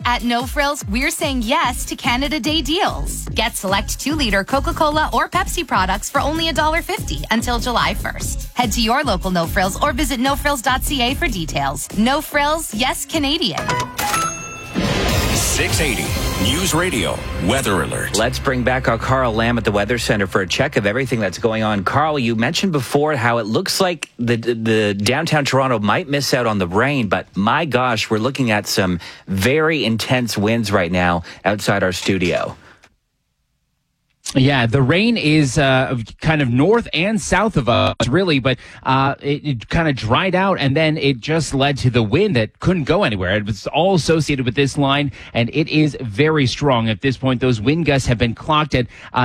At No Frills, we're saying yes to Canada Day deals. Get select 2-liter Coca-Cola or Pepsi products for only $1.50 until July 1st. Head to your local No Frills or visit nofrills.ca for details. No Frills, yes Canadian. 680 News Radio Weather Alert. Let's bring back our Carl Lamb at the Weather Center for a check of everything that's going on. Carl, you mentioned before how it looks like the downtown Toronto might miss out on the rain, but my gosh, we're looking at some very intense winds right now outside our studio. Yeah, the rain is kind of north and south of us, really, but it kind of dried out, and then it just led to the wind that couldn't go anywhere. It was all associated with this line, and it is very strong at this point. Those wind gusts have been clocked at